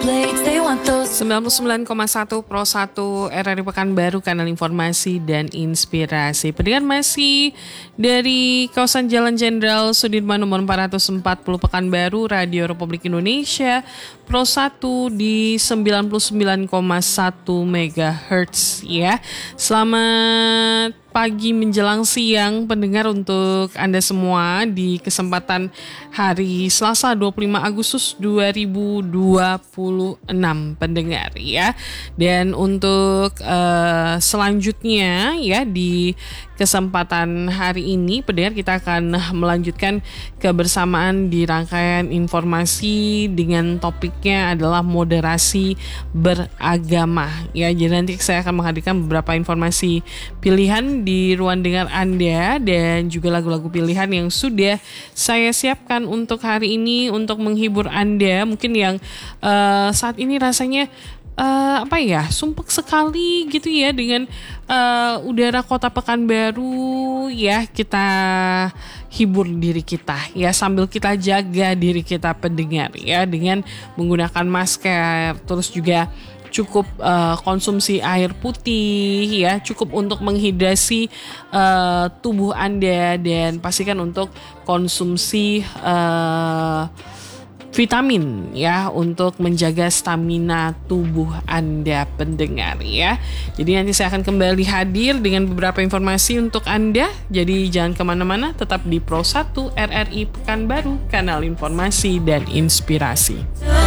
99,1 Pro 1 RRI Pekanbaru, kanal informasi dan inspirasi. Pendengar masih dari kawasan Jalan Jenderal Sudirman nomor 440 Pekanbaru, Radio Republik Indonesia, Pro 1 di 99,1 MHz ya. Selamat pagi menjelang siang pendengar untuk Anda semua di kesempatan hari Selasa 25 Agustus 2026 pendengar ya. Dan untuk selanjutnya ya di kesempatan hari ini pendengar kita akan melanjutkan kebersamaan di rangkaian informasi dengan topiknya adalah moderasi beragama ya. Jadi nanti saya akan menghadirkan beberapa informasi pilihan di ruang dengar Anda dan juga lagu-lagu pilihan yang sudah saya siapkan untuk hari ini untuk menghibur Anda mungkin yang saat ini rasanya sumpek sekali gitu ya dengan udara kota Pekanbaru ya. Kita hibur diri kita ya sambil kita jaga diri kita pendengar ya dengan menggunakan masker, terus juga cukup konsumsi air putih ya, cukup untuk menghidrasi tubuh Anda dan pastikan untuk konsumsi vitamin ya untuk menjaga stamina tubuh Anda pendengar ya. Jadi nanti saya akan kembali hadir dengan beberapa informasi untuk Anda. Jadi jangan kemana-mana, tetap di Pro 1 RRI Pekanbaru, kanal informasi dan inspirasi.